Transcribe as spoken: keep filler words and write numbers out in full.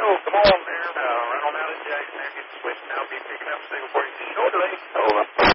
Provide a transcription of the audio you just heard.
come on there. Uh, right on out of Jackson. There, get switched. I'll be picking up signal for you shortly. Over.